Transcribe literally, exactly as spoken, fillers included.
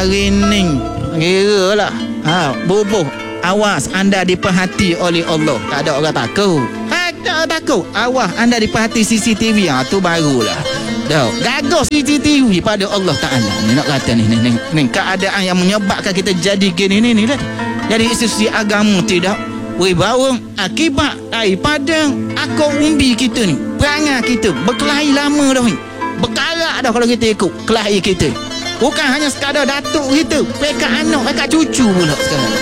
hari ni kira lah ha, bubuh. Awas anda diperhati oleh Allah. Tak ada orang takut. Tak ada takut. Awas anda diperhati C C T V. Ha, tu barulah. Dah, gagah C C T V pada Allah Ta'ala. Ni nak kata ni, ni, ni, ni keadaan yang menyebabkan kita jadi gini ni, ni dah. Jadi institusi agama tidak berbawa akibat daripada akar umbi kita ni. Perangai kita berkelahi lama dah ni. Berkarak dah kalau kita ikut kelahi kita. Bukan hanya sekadar datuk kita, pekat anak, pekat cucu pula sekarang.